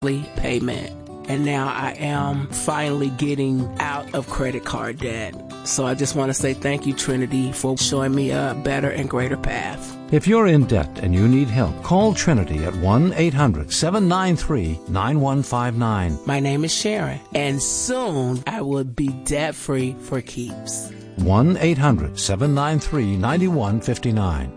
payment. And now I am finally getting out of credit card debt. So I just want to say thank you, Trinity, for showing me a better and greater path. If you're in debt and you need help, call Trinity at 1-800-793-9159. My name is Sharon, and soon I will be debt-free for keeps. 1-800-793-9159.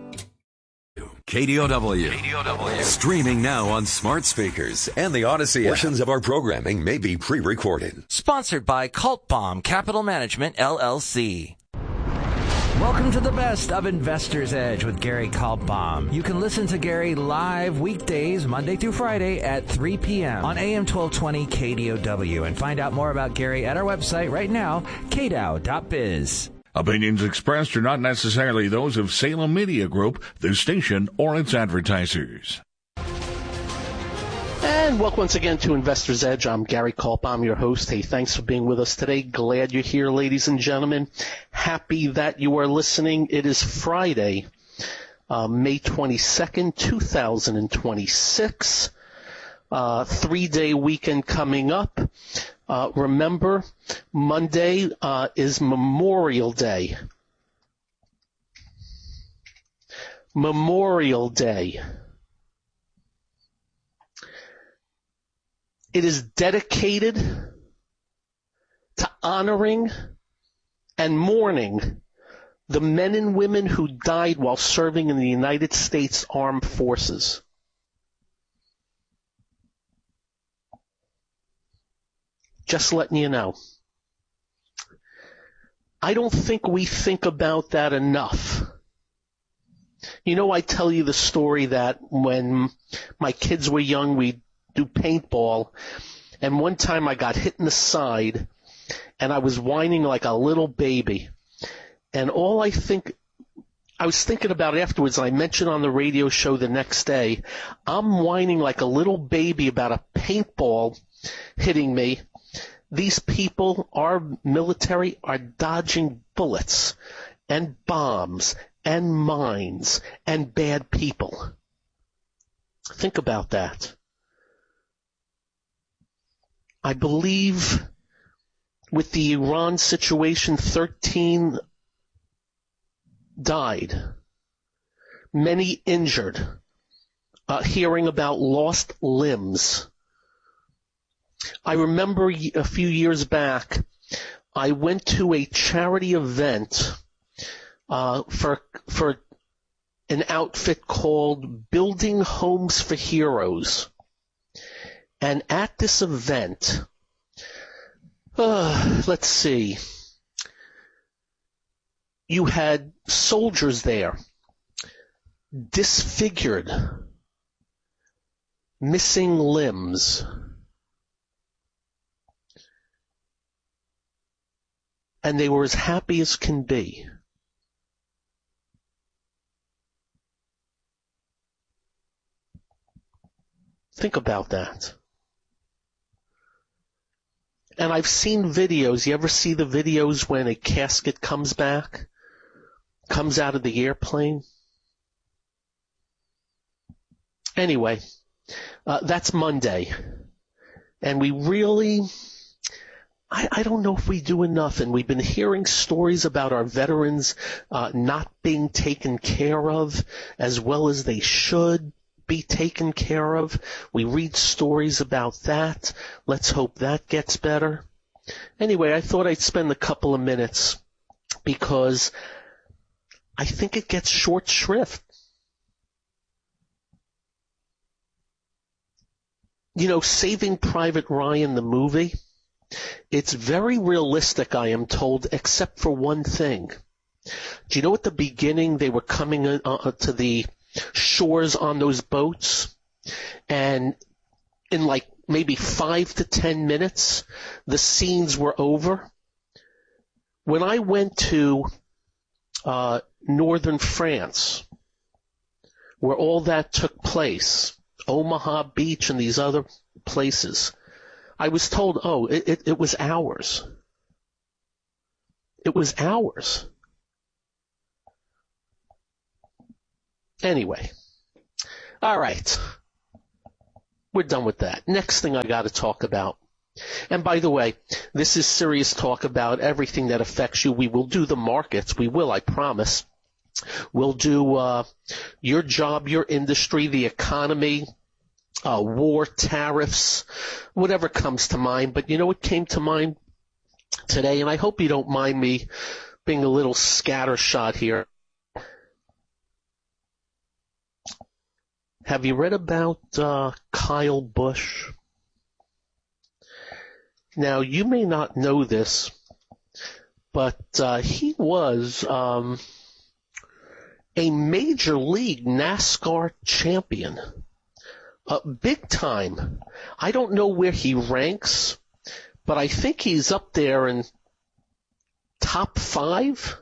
KDOW. Streaming now on smart speakers and the Odyssey. Portions of our programming may be pre-recorded. Sponsored by Cult Bomb Capital Management, LLC. Welcome to the best of Investor's Edge with Gary Kaltbaum. You can listen to Gary live weekdays, Monday through Friday at 3 p.m. on AM 1220 KDOW. And find out more about Gary at our website right now, kdow.biz. Opinions expressed are not necessarily those of Salem Media Group, the station, or its advertisers. And welcome once again to Investor's Edge. I'm Gary Kaltbaum, your host. Hey, thanks for being with us today. Glad you're here, ladies and gentlemen. Happy that you are listening. It is Friday, May 22nd, 2026. 3-day weekend coming up. Remember, Monday is Memorial Day. Memorial Day. It is dedicated to honoring and mourning the men and women who died while serving in the United States Armed Forces. Just letting you know. I don't think we think about that enough. You know, I tell you the story that when my kids were young, we'd do paintball, and one time I got hit in the side, and I was whining like a little baby. And I was thinking about afterwards, I mentioned on the radio show the next day, I'm whining like a little baby about a paintball hitting me. These people, our military, are dodging bullets and bombs and mines and bad people. Think about that. I believe with the Iran situation, 13 died, many injured, hearing about lost limbs. I remember a few years back, I went to a charity event for an outfit called Building Homes for Heroes. And at this event, let's see, you had soldiers there, disfigured, missing limbs. And they were as happy as can be. Think about that. And I've seen videos. You ever see the videos when a casket comes back, comes out of the airplane? Anyway, that's Monday. And we really, I don't know if we do enough, and we've been hearing stories about our veterans not being taken care of as well as they should be taken care of. We read stories about that. Let's hope that gets better. Anyway, I thought I'd spend a couple of minutes because I think it gets short shrift. You know, Saving Private Ryan, the movie, it's very realistic, I am told, except for one thing. Do you know at the beginning they were coming to the shores on those boats, and in like maybe 5 to 10 minutes, the scenes were over? When I went to northern France, where all that took place, Omaha Beach and these other places, I was told, it was hours. It was hours. Anyway, all right. We're done with that. Next thing I got to talk about. And by the way, this is serious talk about everything that affects you. We will do the markets. We will, I promise. We'll do your job, your industry, the economy, war, tariffs, whatever comes to mind. But you know what came to mind today? And I hope you don't mind me being a little scattershot here. Have you read about Kyle Busch? Now, you may not know this, but he was a Major League NASCAR champion. Big time. I don't know where he ranks, but I think he's up there in top 5.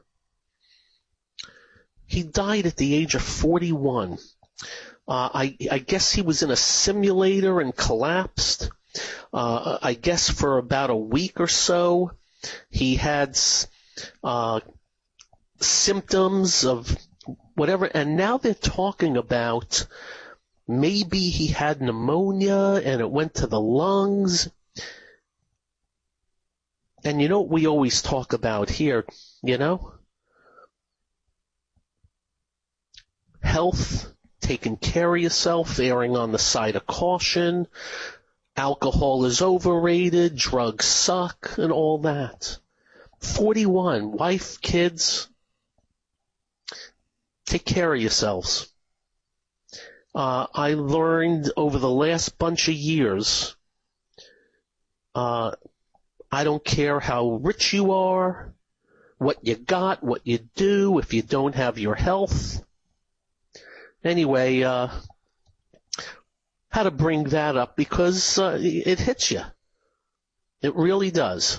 He died at the age of 41. I guess he was in a simulator and collapsed. I guess for about a week or so, he had symptoms of whatever, and now they're talking about maybe he had pneumonia and it went to the lungs. And you know what we always talk about here, you know? Health, taking care of yourself, erring on the side of caution, alcohol is overrated, drugs suck, and all that. 41, wife, kids, take care of yourselves. I learned over the last bunch of years, I don't care how rich you are, what you got, what you do, if you don't have your health. Anyway, how to bring that up because it hits you. It really does.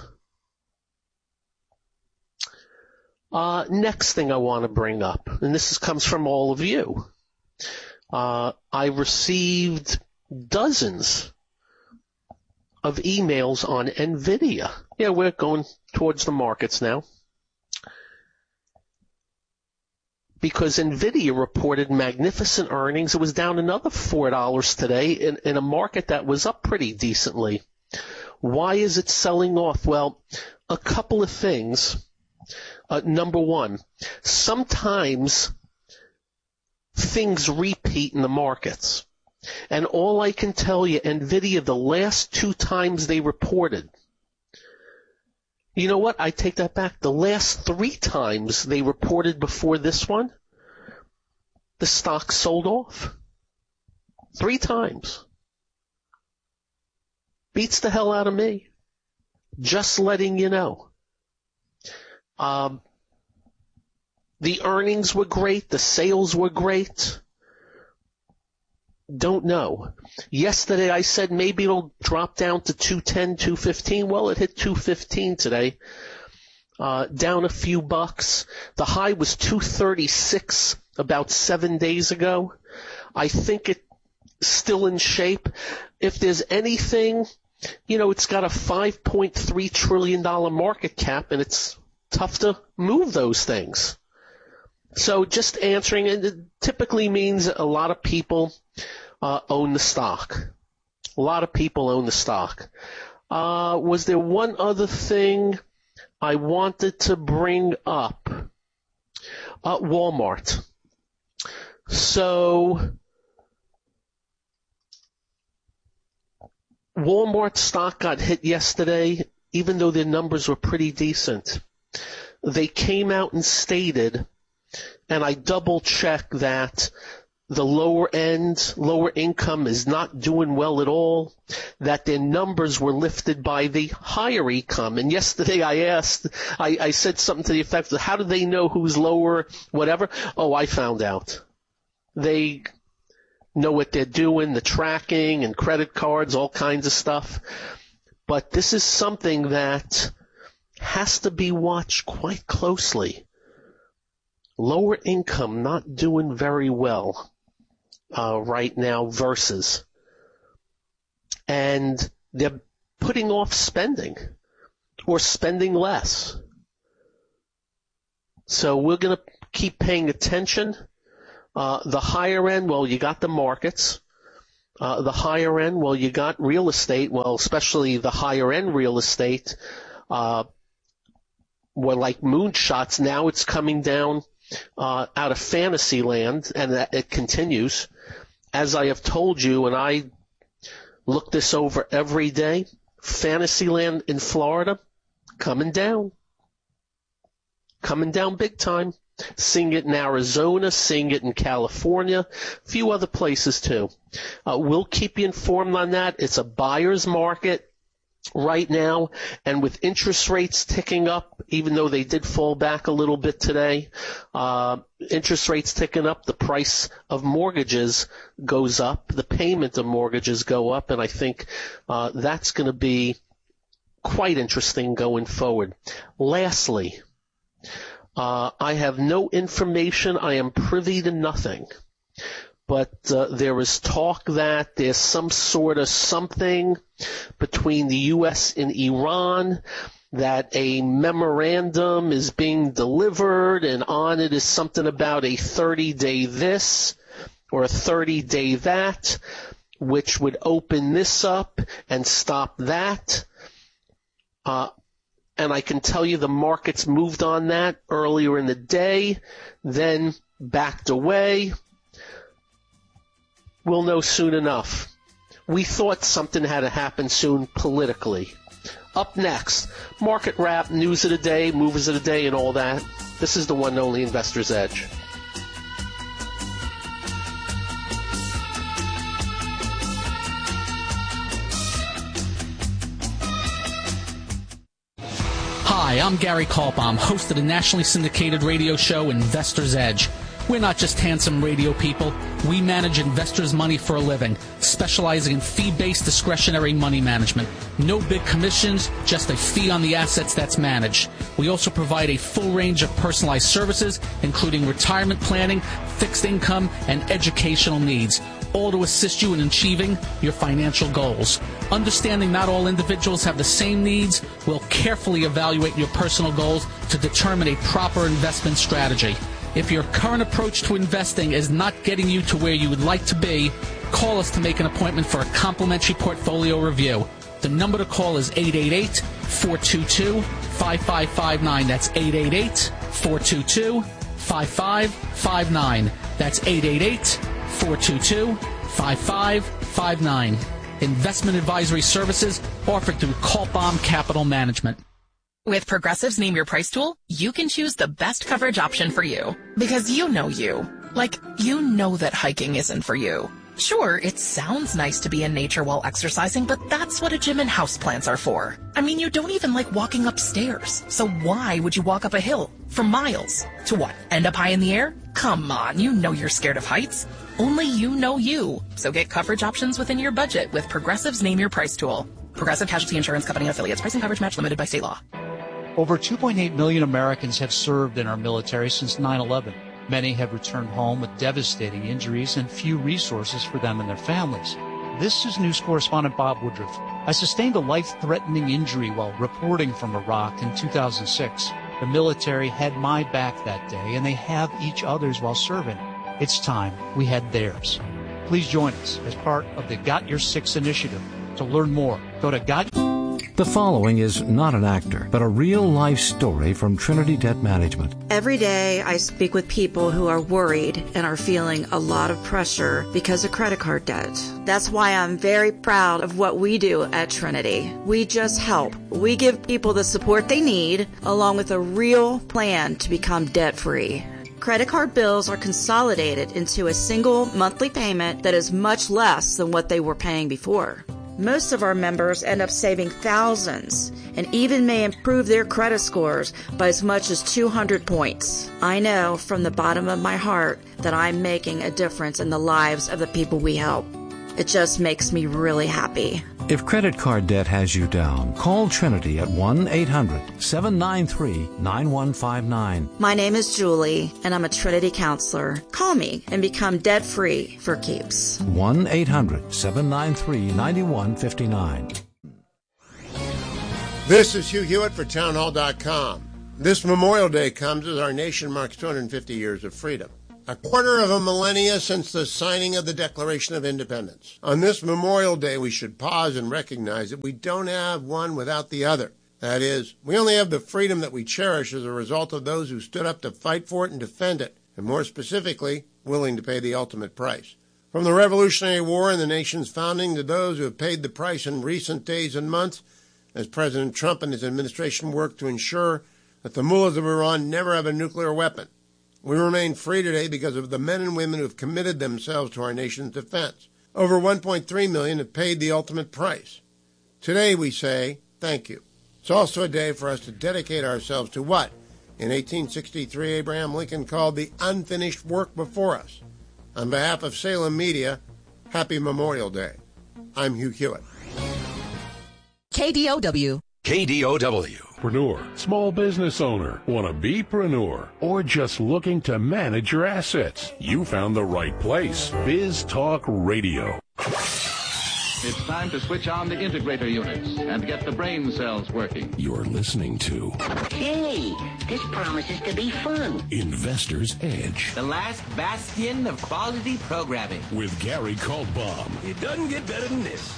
Next thing I want to bring up, and this comes from all of you. I received dozens of emails on NVIDIA. Yeah, we're going towards the markets now. Because NVIDIA reported magnificent earnings. It was down another $4 today in a market that was up pretty decently. Why is it selling off? Well, a couple of things. Number one, sometimes things repeat in the markets. And all I can tell you, NVIDIA, the last 2 times they reported, you know what? I take that back. The last 3 times they reported before this one, the stock sold off. 3 times. Beats the hell out of me. Just letting you know. The earnings were great. The sales were great. Don't know. Yesterday I said maybe it'll drop down to 210, 215. Well, it hit 215 today. Down a few bucks. The high was 236 about 7 days ago. I think it's still in shape. If there's anything, you know, it's got a $5.3 trillion market cap, and it's tough to move those things. So just answering, and it typically means a lot of people own the stock. A lot of people own the stock. Was there one other thing I wanted to bring up? Walmart. So Walmart stock got hit yesterday, even though their numbers were pretty decent. They came out and stated, and I double-checked that the lower end, lower income is not doing well at all, that their numbers were lifted by the higher income. And yesterday I said something to the effect of, how do they know who's lower, whatever? Oh, I found out. They know what they're doing, the tracking and credit cards, all kinds of stuff. But this is something that has to be watched quite closely. Lower income not doing very well right now versus. And they're putting off spending or spending less. So we're going to keep paying attention. The higher end, well, you got the markets. The higher end, well, you got real estate, well, especially the higher end real estate, were like moonshots. Now it's coming down out of fantasy land, and it continues. As I have told you, and I look this over every day, Fantasyland in Florida, coming down big time. Seeing it in Arizona, seeing it in California, a few other places too. We'll keep you informed on that. It's a buyer's market right now, and with interest rates ticking up, even though they did fall back a little bit today, interest rates ticking up, the price of mortgages goes up, the payment of mortgages go up, and I think that's going to be quite interesting going forward. Lastly, I have no information. I am privy to nothing. But there is talk that there's some sort of something between the U.S. and Iran, that a memorandum is being delivered, and on it is something about a 30-day this or a 30-day that, which would open this up and stop that. And I can tell you the markets moved on that earlier in the day, then backed away. We'll know soon enough. We thought something had to happen soon politically. Up next, market wrap, news of the day, movers of the day, and all that. This is the one and only Investor's Edge. Hi, I'm Gary Kaltbaum, host of the nationally syndicated radio show Investor's Edge. We're not just handsome radio people. We manage investors' money for a living, specializing in fee-based discretionary money management. No big commissions, just a fee on the assets that's managed. We also provide a full range of personalized services, including retirement planning, fixed income, and educational needs, all to assist you in achieving your financial goals. Understanding not all individuals have the same needs, we'll carefully evaluate your personal goals to determine a proper investment strategy. If your current approach to investing is not getting you to where you would like to be, call us to make an appointment for a complimentary portfolio review. The number to call is 888-422-5559. That's 888-422-5559. That's 888-422-5559. Investment advisory services offered through Kaltbaum Capital Management. With Progressive's Name Your Price tool, you can choose the best coverage option for you. Because you know you. Like, you know that hiking isn't for you. Sure, it sounds nice to be in nature while exercising, but that's what a gym and houseplants are for. I mean, you don't even like walking upstairs. So why would you walk up a hill for miles? To what, end up high in the air? Come on, you know you're scared of heights. Only you know you. So get coverage options within your budget with Progressive's Name Your Price tool. Progressive Casualty Insurance Company affiliates. Price and coverage match limited by state law. Over 2.8 million Americans have served in our military since 9/11. Many have returned home with devastating injuries and few resources for them and their families. This is news correspondent Bob Woodruff. I sustained a life-threatening injury while reporting from Iraq in 2006. The military had my back that day, and they have each other's while serving. It's time we had theirs. Please join us as part of the Got Your Six initiative. To learn more, go to The following is not an actor, but a real-life story from Trinity Debt Management. Every day I speak with people who are worried and are feeling a lot of pressure because of credit card debt. That's why I'm very proud of what we do at Trinity. We just help. We give people the support they need, along with a real plan to become debt-free. Credit card bills are consolidated into a single monthly payment that is much less than what they were paying before. Most of our members end up saving thousands and even may improve their credit scores by as much as 200 points. I know from the bottom of my heart that I'm making a difference in the lives of the people we help. It just makes me really happy. If credit card debt has you down, call Trinity at 1-800-793-9159. My name is Julie, and I'm a Trinity counselor. Call me and become debt-free for keeps. 1-800-793-9159. This is Hugh Hewitt for townhall.com. This Memorial Day comes as our nation marks 250 years of freedom. A quarter of a millennia since the signing of the Declaration of Independence. On this Memorial Day, we should pause and recognize that we don't have one without the other. That is, we only have the freedom that we cherish as a result of those who stood up to fight for it and defend it, and more specifically, willing to pay the ultimate price. From the Revolutionary War and the nation's founding to those who have paid the price in recent days and months, as President Trump and his administration work to ensure that the mullahs of Iran never have a nuclear weapon. We remain free today because of the men and women who have committed themselves to our nation's defense. Over 1.3 million have paid the ultimate price. Today we say thank you. It's also a day for us to dedicate ourselves to what, in 1863, Abraham Lincoln called the unfinished work before us. On behalf of Salem Media, happy Memorial Day. I'm Hugh Hewitt. KDOW. KDOW. Preneur, small business owner, want to be preneur, or just looking to manage your assets. You found the right place. Biz Talk Radio. It's time to switch on the integrator units and get the brain cells working. You're listening to... Hey, this promises to be fun. Investor's Edge. The last bastion of quality programming. With Gary Kaltbaum. It doesn't get better than this.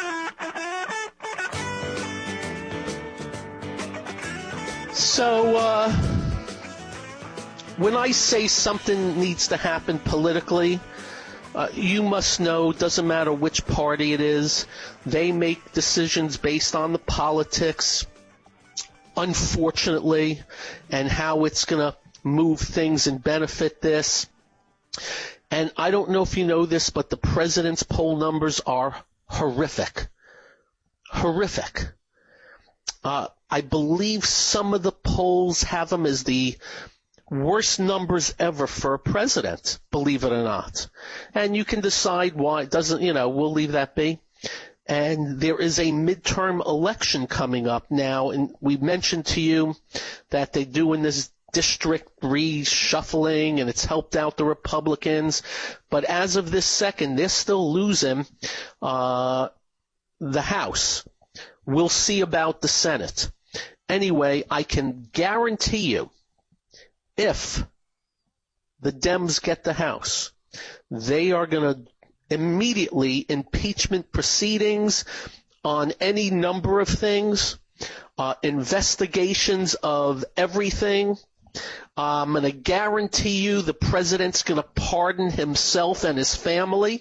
So, when I say something needs to happen politically, you must know, it doesn't matter which party it is, they make decisions based on the politics, unfortunately, and how it's going to move things and benefit this. And I don't know if you know this, but the president's poll numbers are horrific. Horrific. I believe some of the polls have them as the worst numbers ever for a president, believe it or not. And you can decide why it doesn't, we'll leave that be. And there is a midterm election coming up now, and we mentioned to you that they're doing this district reshuffling, and it's helped out the Republicans. But as of this second, they're still losing the House. We'll see about the Senate. Anyway, I can guarantee you, if the Dems get the House, they are going to immediately impeachment proceedings on any number of things, investigations of everything. I'm going to guarantee you the president's going to pardon himself and his family.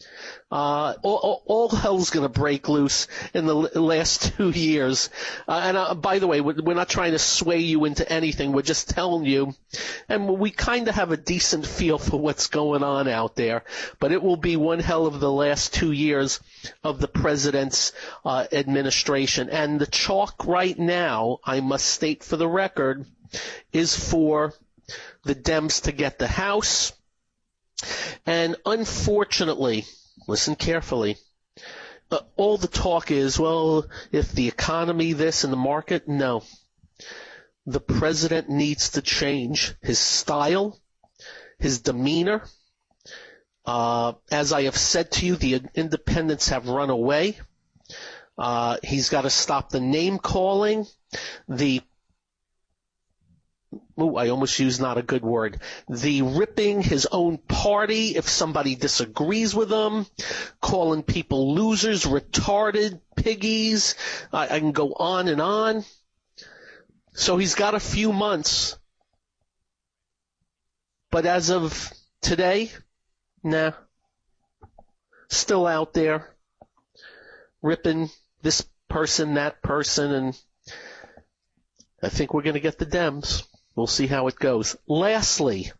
All hell's going to break loose in the last 2 years. And by the way, we're not trying to sway you into anything. We're just telling you. And we kind of have a decent feel for what's going on out there. But it will be one hell of the last 2 years of the president's administration. And the chalk right now, I must state for the record, is for the Dems to get the House. And unfortunately, listen carefully, all the talk is, well, if the economy this and the market, no. The president needs to change his style, his demeanor. As I have said to you, the independents have run away. He's got to stop the name calling, I almost used not a good word. The ripping his own party if somebody disagrees with him, calling people losers, retarded, piggies. I can go on and on. So he's got a few months. But as of today, nah. Still out there, ripping this person, that person, and I think we're going to get the Dems. We'll see how it goes. Lastly,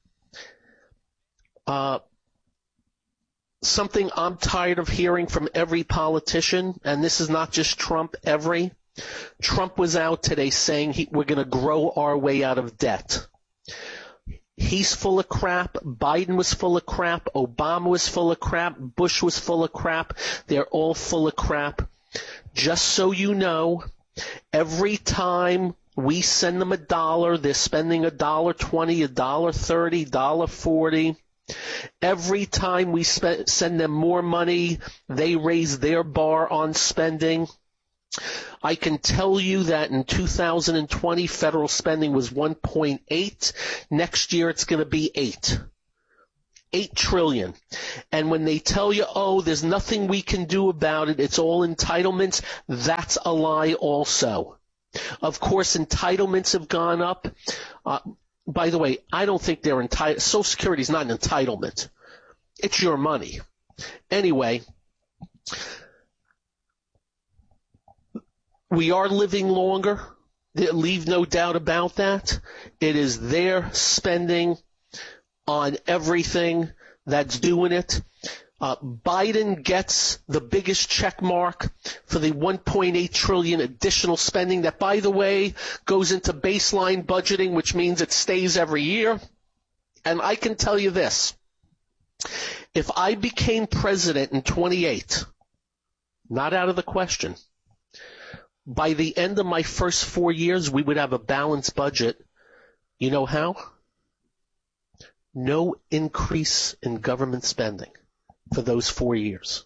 something I'm tired of hearing from every politician, and this is not just Trump, Trump was out today saying we're going to grow our way out of debt. He's full of crap. Biden was full of crap. Obama was full of crap. Bush was full of crap. They're all full of crap. Just so you know, every time we send them $1, they're spending $1.20, $1.30, $1.40. Every time we send them more money, they raise their bar on spending. I can tell you that in 2020, federal spending was 1.8. Next year, it's going to be 8. $8 trillion. And when they tell you, oh, there's nothing we can do about it, it's all entitlements, that's a lie also. Of course, entitlements have gone up. By the way, I don't think they're entitled. Social Security is not an entitlement. It's your money. Anyway, we are living longer. Leave no doubt about that. It is their spending on everything that's doing it. Biden gets the biggest check mark for the $1.8 trillion additional spending that, by the way, goes into baseline budgeting, which means it stays every year. And I can tell you this. If I became president in 28, not out of the question, by the end of my first 4 years, we would have a balanced budget. You know how? No increase in government spending for those 4 years.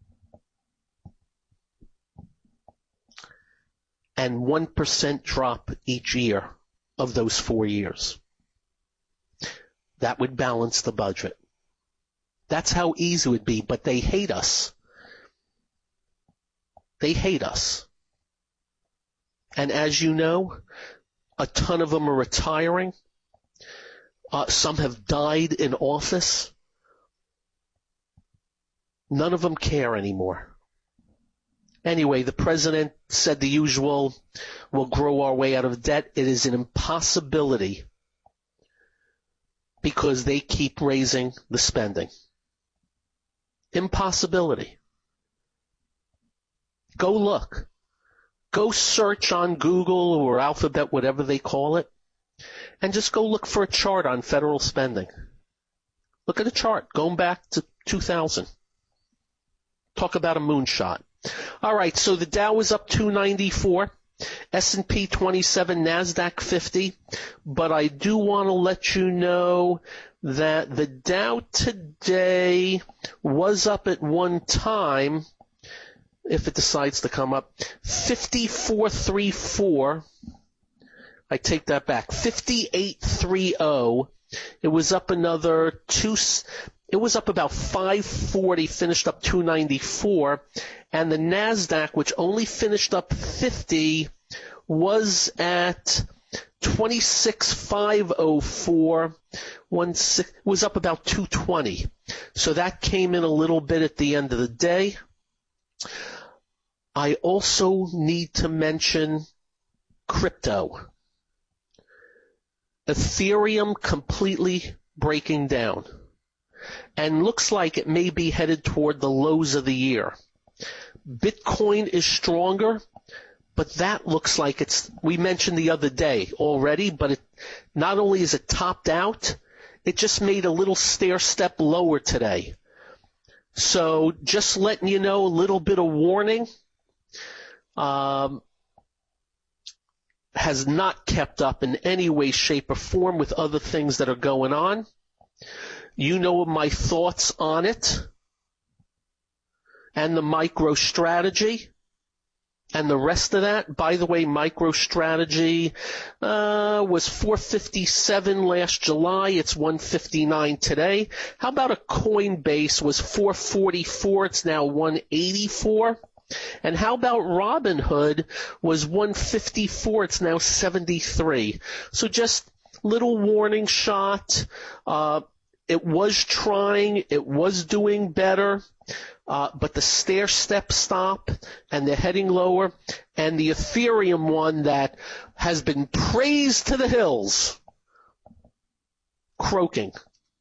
And 1% drop each year of those 4 years. That would balance the budget. That's how easy it would be, but they hate us. They hate us. And as you know, a ton of them are retiring. Some have died in office. None of them care anymore. Anyway, the president said the usual, we'll grow our way out of debt. It is an impossibility because they keep raising the spending. Impossibility. Go look. Go search on Google or Alphabet, whatever they call it, and just go look for a chart on federal spending. Look at a chart going back to 2000. Talk about a moonshot. All right, so the Dow is up 294, S&P 27, NASDAQ 50, but I do want to let you know that the Dow today was up at one time, if it decides to come up, 54.34. I take that back. 58.30. It was up another it was up about 540, finished up 294, and the NASDAQ, which only finished up 50, was at 26,504. Was up about 220. So that came in a little bit at the end of the day. I also need to mention crypto. Ethereum completely breaking down. And looks like it may be headed toward the lows of the year. Bitcoin is stronger, but that looks like we mentioned the other day already, but not only is it topped out, it just made a little stair step lower today. So just letting you know, a little bit of warning. Has not kept up in any way, shape, or form with other things that are going on. You know my thoughts on it and the MicroStrategy and the rest of that. By the way, MicroStrategy was 457 last July. It's 159 today. How about a Coinbase was 444. It's now 184. And how about Robinhood was 154. It's now 73. So just little warning shot. It was trying. It was doing better. But the stair step stop and they're heading lower. And the Ethereum one that has been praised to the hills, croaking.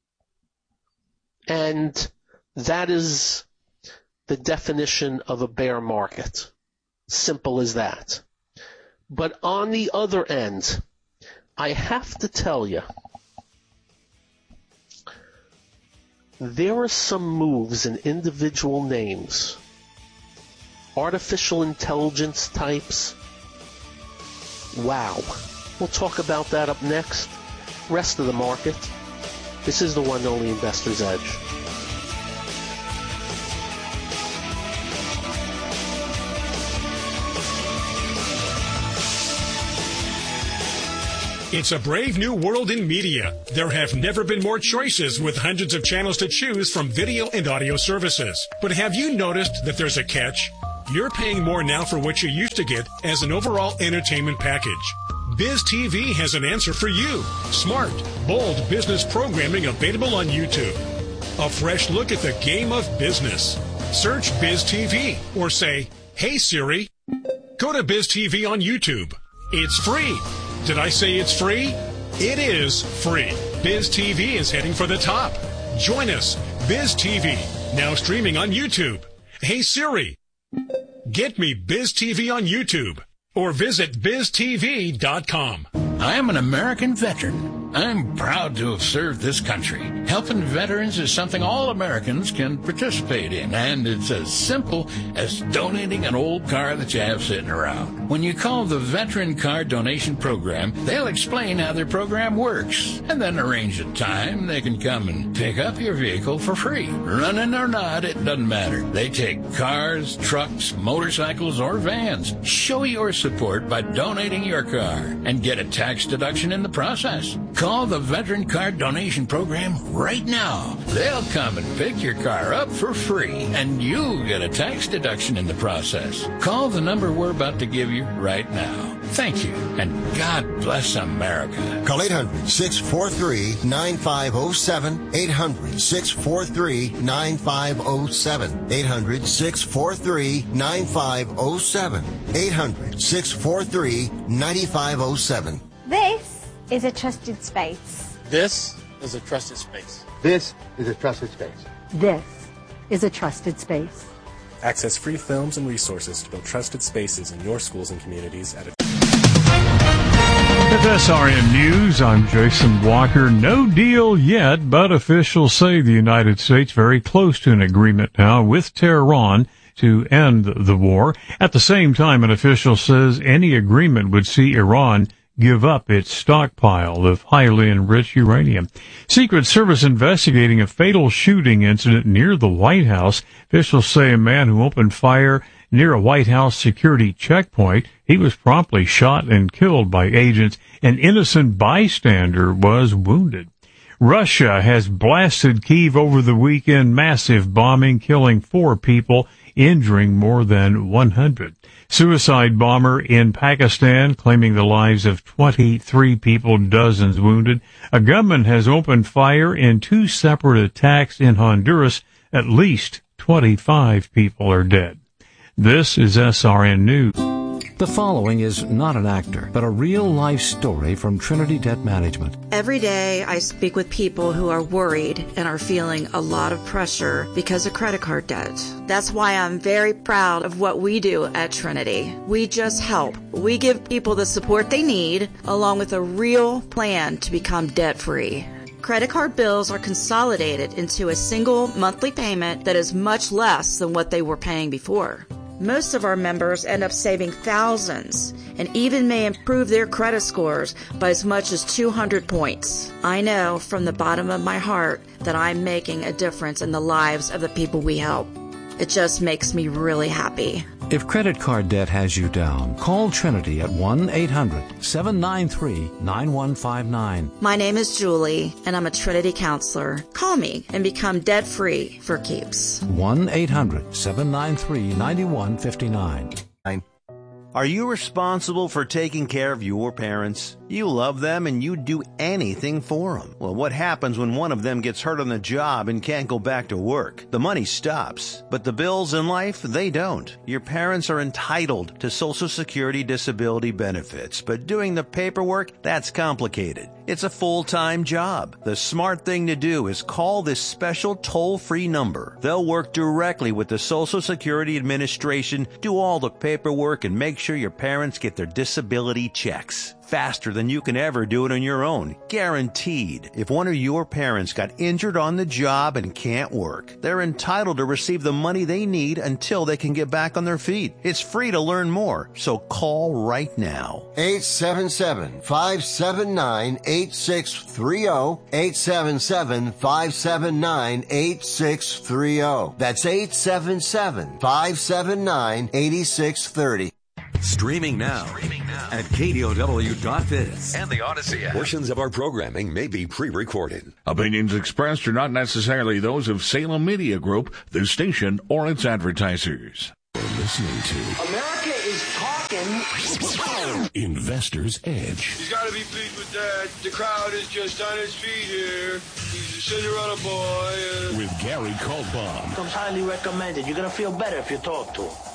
And that is the definition of a bear market. Simple as that. But on the other end, I have to tell you, there are some moves in individual names, artificial intelligence types. Wow. We'll talk about that up next. Rest of the market. This is the one and only Investor's Edge. It's a brave new world in media. There have never been more choices with hundreds of channels to choose from video and audio services. But have you noticed that there's a catch? You're paying more now for what you used to get as an overall entertainment package. Biz TV has an answer for you. Smart, bold business programming available on YouTube. A fresh look at the game of business. Search Biz TV or say, "Hey Siri." Go to Biz TV on YouTube. It's free. Did I say it's free? It is free. Biz TV is heading for the top. Join us. Biz TV, now streaming on YouTube. Hey Siri, get me Biz TV on YouTube or visit biztv.com. I am an American veteran. I'm proud to have served this country. Helping veterans is something all Americans can participate in, and it's as simple as donating an old car that you have sitting around. When you call the Veteran Car Donation Program, they'll explain how their program works, and then arrange a time they can come and pick up your vehicle for free. Running or not, it doesn't matter. They take cars, trucks, motorcycles, or vans. Show your support by donating your car and get a tax deduction in the process. Call the Veteran Car Donation Program right now. They'll come and pick your car up for free, and you'll get a tax deduction in the process. Call the number we're about to give you right now. Thank you, and God bless America. Call 800-643-9507, 800-643-9507, 800-643-9507, 800-643-9507. This is a trusted space. This is a trusted space. This is a trusted space. This is a trusted space. Access free films and resources to build trusted spaces in your schools and communities at a... With SRN News, I'm Jason Walker. No deal yet, but officials say the United States very close to an agreement now with Tehran to end the war. At the same time, an official says any agreement would see Iran give up its stockpile of highly enriched uranium. Secret Service investigating a fatal shooting incident near the White House. Officials say a man who opened fire near a White House security checkpoint, he was promptly shot and killed by agents. An innocent bystander was wounded. Russia has blasted Kyiv over the weekend, massive bombing, killing 4 people, injuring more than 100. Suicide bomber in Pakistan claiming the lives of 23 people, dozens wounded. A gunman has opened fire in 2 separate attacks in Honduras. At least 25 people are dead. This is SRN News. The following is not an actor, but a real-life story from Trinity Debt Management. Every day I speak with people who are worried and are feeling a lot of pressure because of credit card debt. That's why I'm very proud of what we do at Trinity. We just help. We give people the support they need, along with a real plan to become debt-free. Credit card bills are consolidated into a single monthly payment that is much less than what they were paying before. Most of our members end up saving thousands and even may improve their credit scores by as much as 200 points. I know from the bottom of my heart that I'm making a difference in the lives of the people we help. It just makes me really happy. If credit card debt has you down, call Trinity at 1-800-793-9159. My name is Julie, and I'm a Trinity counselor. Call me and become debt-free for keeps. 1-800-793-9159. Are you responsible for taking care of your parents? You love them and you'd do anything for them. Well, what happens when one of them gets hurt on the job and can't go back to work? The money stops, but the bills in life, they don't. Your parents are entitled to Social Security disability benefits, but doing the paperwork, that's complicated. It's a full-time job. The smart thing to do is call this special toll-free number. They'll work directly with the Social Security Administration, do all the paperwork, and make sure your parents get their disability checks. Faster than you can ever do it on your own. Guaranteed. If one of your parents got injured on the job and can't work, they're entitled to receive the money they need until they can get back on their feet. It's free to learn more, so call right now. 877-579-8630. 877-579-8630. That's 877-579-8630. Streaming now at KDOW.biz and the Odyssey app. Portions of our programming may be pre-recorded. Opinions expressed are not necessarily those of Salem Media Group, the station, or its advertisers. You're listening to America is talking. Investor's Edge. He's got to be pleased with that. The crowd is just on his feet here. He's a Cinderella boy. With Gary Kaltbaum. Comes highly recommended. You're going to feel better if you talk to him.